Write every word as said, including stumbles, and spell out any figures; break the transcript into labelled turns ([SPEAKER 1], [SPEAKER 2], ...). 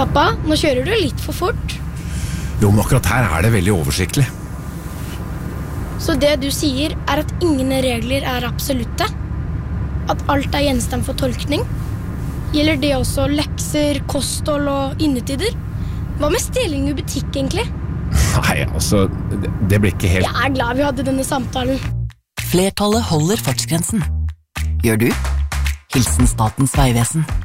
[SPEAKER 1] Pappa, nå kjører du litt for fort.
[SPEAKER 2] Jo, men akkurat her er det veldig oversiktlig.
[SPEAKER 1] Så det du sier er at ingen regler er absolutte? At alt er gjenstand for tolkning? Gjelder det også lekser, kosthold og innetider? Hva med stjeling i butikk egentlig?
[SPEAKER 2] Nei, altså, det, det blir ikke helt...
[SPEAKER 1] Jeg er glad vi hadde denne samtalen.
[SPEAKER 3] Flertallet holder fartsgrensen. Gjør du? Hilsen Statens Vegvesen.